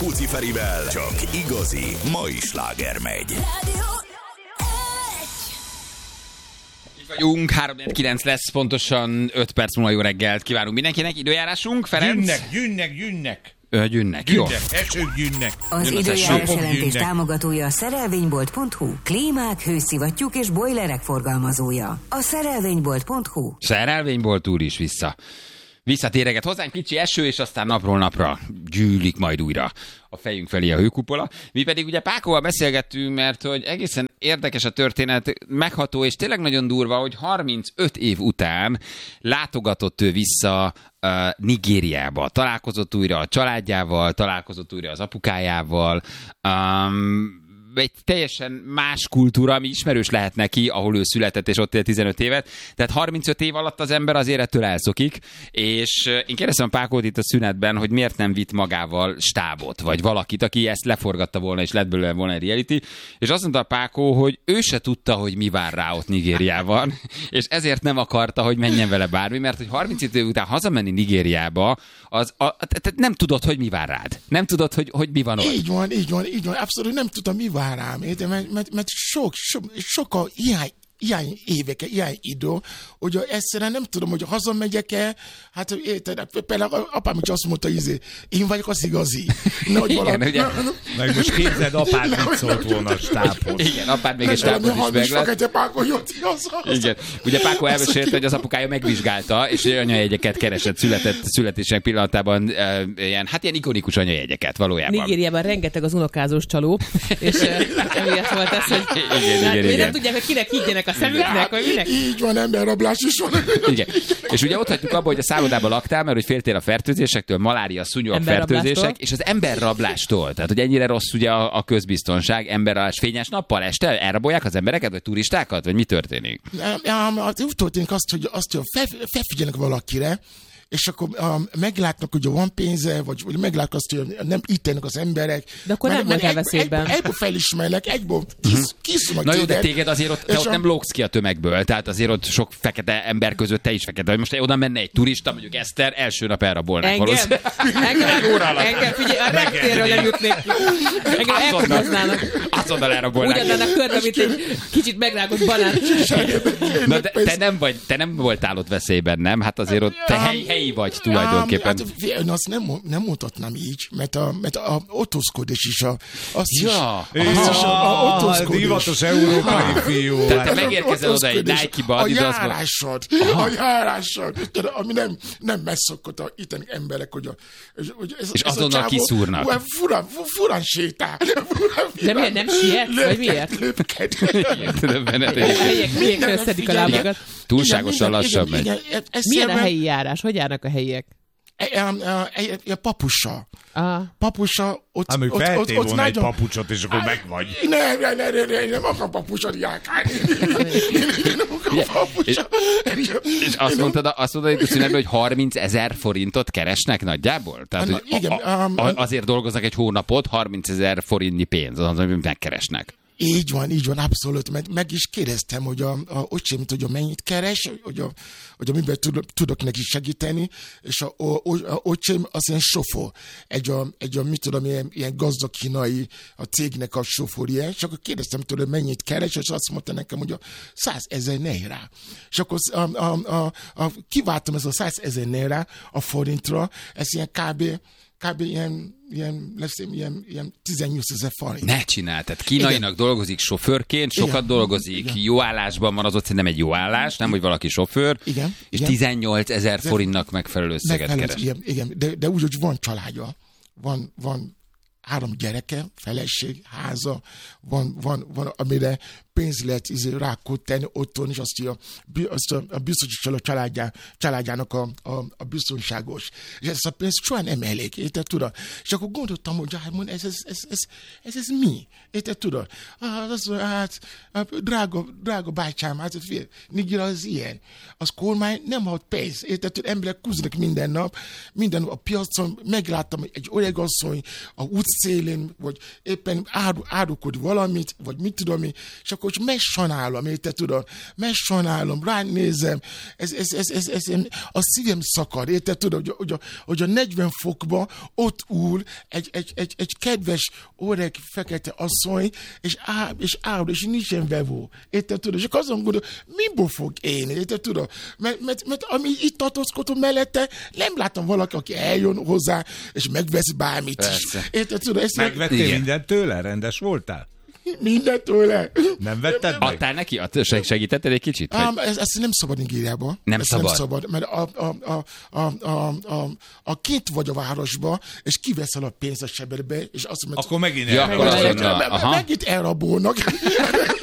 Puci Ferivel csak igazi mai sláger megy. Vagyunk, 3-9 lesz, pontosan 5 perc múlva jó reggelt kívánunk mindenkinek. Időjárásunk, Ferenc? Gyűnnek. Gyűnnek, jó. Esők gyűnnek. Az időjárás jelentés támogatója a szerelvénybolt.hu, klímák, hőszivattyúk és bojlerek forgalmazója. A szerelvénybolt.hu. Szerelvénybolt úr is visszatéreget hozzánk, kicsi eső, és aztán napról napra gyűlik majd újra a fejünk felé a hőkupola. Mi pedig ugye Pákóval beszélgettünk, mert hogy egészen érdekes a történet, megható, és tényleg nagyon durva, hogy 35 év után látogatott ő vissza Nigériába. Találkozott újra a családjával, találkozott újra az apukájával, egy teljesen más kultúra, ami ismerős lehet neki, ahol ő született, és ott él 15 évet. Tehát 35 év alatt az ember azért ettől elszokik, és én kérdeztem a Pákót itt a szünetben, hogy miért nem vitt magával stábot, vagy valakit, aki ezt leforgatta volna, és lett belőle volna egy reality, és azt mondta a Pákó, hogy ő se tudta, hogy mi vár rá ott Nigériában, és ezért nem akarta, hogy menjen vele bármi, mert hogy 35 év után hazamenni Nigériába, nem tudod, hogy mi vár rád. Nem tudod, hogy mi van ott. Így van. Abszolút nem tudtam, mi vár rám. Mert sokkal ilyen évek, ilyen idő, hogy egyszerűen nem tudom, hogy hazamegyek-e, hát érted, például apám is azt mondta, én vagyok az igazi. Meg most képzeld, apád mit szólt volna a stábhoz. Igen, apád még egy stábot is meglett. Igen, ugye Pákó elmesélte, hogy az apukája megvizsgálta, és anyajegyeket keresett születésének pillanatában, ilyen ikonikus anyajegyeket valójában. Nigériában rengeteg az unokázós csaló, és emiatt volt ez, hogy igen. nem tudják, hogy kinek higgyenek a szemüknek, vagy minek? Így van, emberrablás is van. Igen. És ugye ott hagytuk abba, hogy a szállodában laktál, mert hogy féltél a fertőzésektől, malária, szúnyog fertőzések, és az emberrablástól. Tehát, hogy ennyire rossz ugye a közbiztonság, emberrablás fényes nappal este elrabolják az embereket, vagy turistákat, vagy mi történik? Úgy történik hogy felfigyelnek valakire, és akkor meglátnak, hogy van pénze, vagy meglátnak azt, hogy nem ítélnek az emberek. De akkor nem voltál veszélyben. Egyből felismernek, egyből kiszúrnak. Na jó, de téged azért te ott nem lógsz ki a tömegből, tehát azért ott sok fekete ember között te is fekete. Most oda menne egy turista, mondjuk Eszter, első nap elrabolnák valószínűleg. Engem, figyelj, a reptérről nem jutnék ki. Engem elkoboznának. Azonnal elrabolnák. Úgy adnának körbe, mint egy kicsit megrágott banán. Na, de te nem voltál ott veszélyben, nem? Hát azért ott te helyi vagy tulajdonképpen. Én azt nem mondhatnám így, mert a otózkodás is divatos európai fiú. Tehát te megérkezel oda egy Nike-ba. A járásod, ami nem megszokott a itteni emberek, hogy és azonnal kiszúrnak. Furán sétál. De miért nem siet? Vagy miért? Lépked. A helyek összedik a lábakat. Túlságosan lassabb megy. Milyen a helyi járás? Hogy járnak a helyiek? Papusa. Ott feltél volna nagyon... egy papucsot, és akkor meg vagy. Nem akar papucsot járkálni. Nem akar papucsot. És azt mondtad itt a szünetben, hogy 30 000 forintot keresnek nagyjából? Tehát, hogy azért dolgoznak egy hónapot, 30 000 forintnyi pénz, az, amit megkeresnek. Így van, abszolút, mert meg is kérdeztem, hogy a öcsém, hogy mennyit keres, hogy amiben tudok neki segíteni, és a öcsém az ilyen sofőr, mit tudom, ilyen gazdag kínai a cégnek a sofőrje, és akkor kérdeztem tőle, mennyit keres, és azt mondta nekem, hogy 100 000 naira. És akkor kiváltam ez a 100 000 naira a forintra, ez ilyen kb. ilyen 18 000 forint. Ne csinál, tehát kínainak dolgozik sofőrként, sokat dolgozik, jó állásban van, az ott szerintem egy jó állás, nem, hogy valaki sofőr, és 18 000 forintnak megfelelő összeget keres. Igen, de úgy, hogy van családja, van 3 gyereke, feleség, háza, van amire pénz lehet rákódteni otthon, és azt a biztosítja a családjának a biztonságos. És ez a pénz soha nem elég, érted, tudod? És akkor gondoltam, hogy ez mi? Érted, tudod? Drága bátyám, Niger az ilyen. Az kormány nem ad pénz, érted, tudod? Emberek kúznak minden nap a piacon, megláttam egy öreg asszony a utcán, szélén, vagy éppen árulkod valamit, vagy mit tudom én, és akkor megsajnálom, érted, tudod? Megsajnálom, ránézem, a szívem szakad, érted, tudod, hogy a 40 fokban ott ül egy kedves, öreg, fekete asszony, és áll, és nincsen vevó, érted, tudod? És akkor azon gondolom, miből fog élni, érted, tudod? Mert ami itt tartózkodom mellette, nem látom valaki, aki eljön hozzá, és megvesz bármit is. Érted, tudod? Megvettél mindent tőle? Rendes voltál? Mindent tőle. Nem vetted meg? Adtál neki? Segítetted egy kicsit? Ezt nem szabad Nigériába. Nem Nem szabad, mert a kint vagy a városba, és kiveszel a pénzt a sebedbe, és azt mondod, akkor megint megint elrabolnak. Megint elrabolnak.